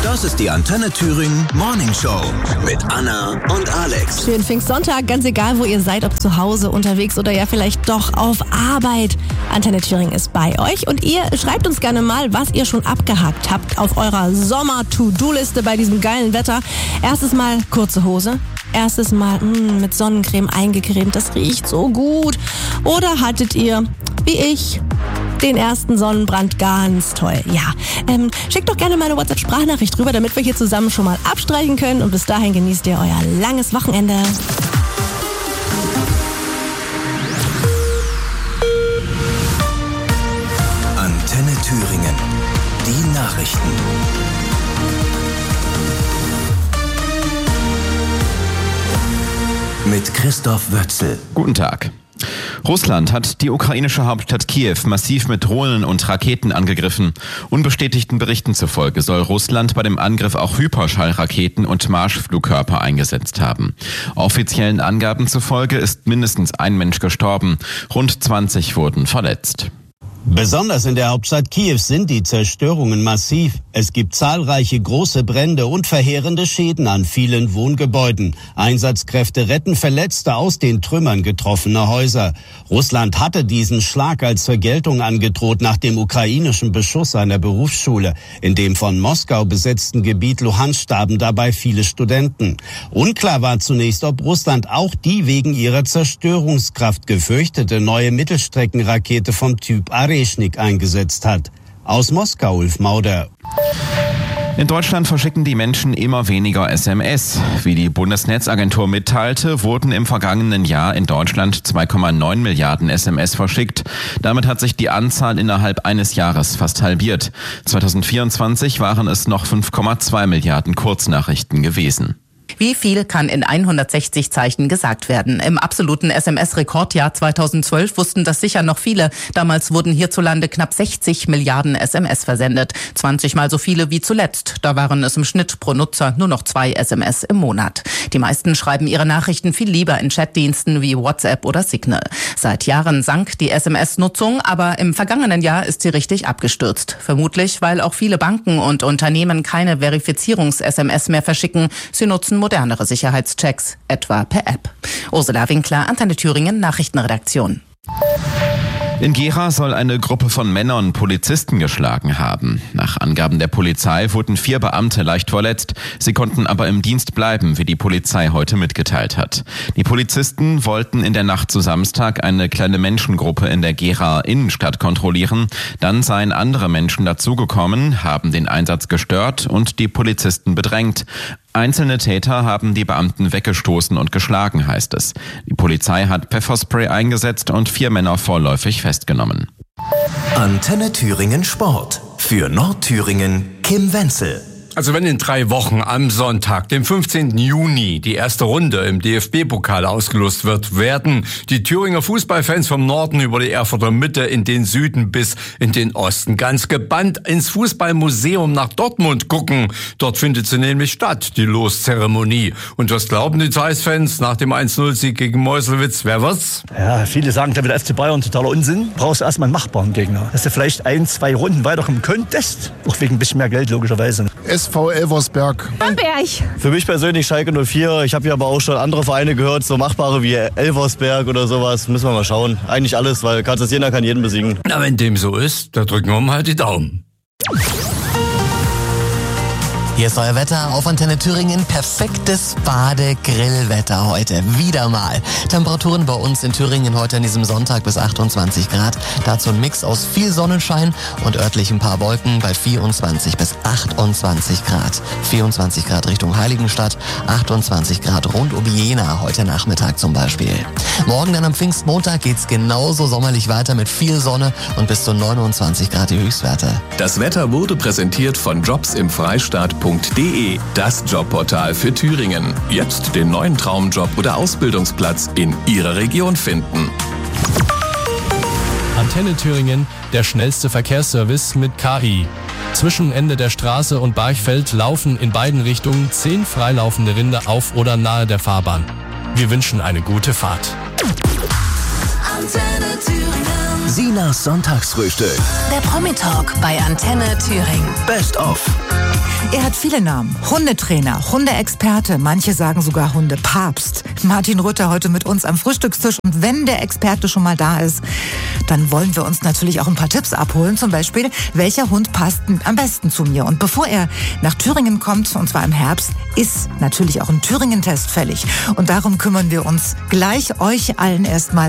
Das ist die Antenne Thüringen Morning Show mit Anna und Alex. Schönen Pfingstsonntag, ganz egal, wo ihr seid, ob zu Hause, unterwegs oder ja vielleicht doch auf Arbeit. Antenne Thüringen ist bei euch und ihr schreibt uns gerne mal, was ihr schon abgehakt habt auf eurer Sommer-To-Do-Liste bei diesem geilen Wetter. Erstes Mal kurze Hose. Erstes Mal mit Sonnencreme eingecremt, das riecht so gut. Oder hattet ihr, wie ich, den ersten Sonnenbrand ganz toll? Ja, schickt doch gerne mal eine WhatsApp-Sprachnachricht rüber, damit wir hier zusammen schon mal abstreichen können. Und bis dahin genießt ihr euer langes Wochenende. Antenne Thüringen. Die Nachrichten. Mit Christoph Wötzel. Guten Tag. Russland hat die ukrainische Hauptstadt Kiew massiv mit Drohnen und Raketen angegriffen. Unbestätigten Berichten zufolge soll Russland bei dem Angriff auch Hyperschallraketen und Marschflugkörper eingesetzt haben. Offiziellen Angaben zufolge ist mindestens ein Mensch gestorben. Rund 20 wurden verletzt. Besonders in der Hauptstadt Kiew sind die Zerstörungen massiv. Es gibt zahlreiche große Brände und verheerende Schäden an vielen Wohngebäuden. Einsatzkräfte retten Verletzte aus den Trümmern getroffener Häuser. Russland hatte diesen Schlag als Vergeltung angedroht nach dem ukrainischen Beschuss einer Berufsschule. In dem von Moskau besetzten Gebiet Luhansk starben dabei viele Studenten. Unklar war zunächst, ob Russland auch die wegen ihrer Zerstörungskraft gefürchtete neue Mittelstreckenrakete vom Typ Areshnik eingesetzt hat. Aus Moskau, Ulf Mauder. In Deutschland verschicken die Menschen immer weniger SMS. Wie die Bundesnetzagentur mitteilte, wurden im vergangenen Jahr in Deutschland 2,9 Milliarden SMS verschickt. Damit hat sich die Anzahl innerhalb eines Jahres fast halbiert. 2024 waren es noch 5,2 Milliarden Kurznachrichten gewesen. Wie viel kann in 160 Zeichen gesagt werden? Im absoluten SMS-Rekordjahr 2012 wussten das sicher noch viele. Damals wurden hierzulande knapp 60 Milliarden SMS versendet. 20 Mal so viele wie zuletzt. Da waren es im Schnitt pro Nutzer nur noch 2 SMS im Monat. Die meisten schreiben ihre Nachrichten viel lieber in Chatdiensten wie WhatsApp oder Signal. Seit Jahren sank die SMS-Nutzung, aber im vergangenen Jahr ist sie richtig abgestürzt. Vermutlich, weil auch viele Banken und Unternehmen keine Verifizierungs-SMS mehr verschicken. Sie nutzen modernere Sicherheitschecks, etwa per App. Ursula Winkler, Antenne Thüringen, Nachrichtenredaktion. In Gera soll eine Gruppe von Männern Polizisten geschlagen haben. Nach Angaben der Polizei wurden 4 Beamte leicht verletzt. Sie konnten aber im Dienst bleiben, wie die Polizei heute mitgeteilt hat. Die Polizisten wollten in der Nacht zu Samstag eine kleine Menschengruppe in der Gera Innenstadt kontrollieren. Dann seien andere Menschen dazugekommen, haben den Einsatz gestört und die Polizisten bedrängt. Einzelne Täter haben die Beamten weggestoßen und geschlagen, heißt es. Die Polizei hat Pfefferspray eingesetzt und 4 Männer vorläufig festgenommen. Antenne Thüringen Sport. Für Nordthüringen Kim Wenzel. Also wenn in 3 Wochen am Sonntag, dem 15. Juni, die erste Runde im DFB-Pokal ausgelost wird, werden die Thüringer Fußballfans vom Norden über die Erfurter Mitte in den Süden bis in den Osten ganz gebannt ins Fußballmuseum nach Dortmund gucken. Dort findet sie nämlich statt, die Loszeremonie. Und was glauben die Zeiss-Fans nach dem 1-0-Sieg gegen Meuselwitz? Wer wird's? Ja, viele sagen, da wird der FC Bayern totaler Unsinn. Brauchst du erstmal einen machbaren Gegner, dass du vielleicht 1-2 Runden weiterkommen könntest. Auch wegen ein bisschen mehr Geld, logischerweise. SV Elversberg. Bamberg. Für mich persönlich Schalke 04. Ich habe hier aber auch schon andere Vereine gehört, so machbare wie Elversberg oder sowas. Müssen wir mal schauen. Eigentlich alles, weil Kansas Jena kann jeden besiegen. Na, wenn dem so ist, da drücken wir mal die Daumen. Hier ist euer Wetter auf Antenne Thüringen. Perfektes Bade-Grillwetter heute. Wieder mal. Temperaturen bei uns in Thüringen heute an diesem Sonntag bis 28 Grad. Dazu ein Mix aus viel Sonnenschein und örtlich ein paar Wolken bei 24 bis 28 Grad. 24 Grad Richtung Heiligenstadt, 28 Grad rund um Jena heute Nachmittag zum Beispiel. Morgen dann am Pfingstmontag geht's genauso sommerlich weiter mit viel Sonne und bis zu 29 Grad die Höchstwerte. Das Wetter wurde präsentiert von jobsimfreistaat.de, das Jobportal für Thüringen. Jetzt den neuen Traumjob oder Ausbildungsplatz in Ihrer Region finden. Antenne Thüringen, der schnellste Verkehrsservice mit KI. Zwischen Ende der Straße und Barchfeld laufen in beiden Richtungen 10 freilaufende Rinder auf oder nahe der Fahrbahn. Wir wünschen eine gute Fahrt. Antenne Thüringen. Sinas Sonntagsfrühstück. Der Promi-Talk bei Antenne Thüringen. Best of. Er hat viele Namen. Hundetrainer, Hundeexperte, manche sagen sogar Hundepapst. Martin Rütter heute mit uns am Frühstückstisch. Und wenn der Experte schon mal da ist, dann wollen wir uns natürlich auch ein paar Tipps abholen. Zum Beispiel, welcher Hund passt am besten zu mir? Und bevor er nach Thüringen kommt, und zwar im Herbst, ist natürlich auch ein Thüringen-Test fällig. Und darum kümmern wir uns gleich euch allen erstmal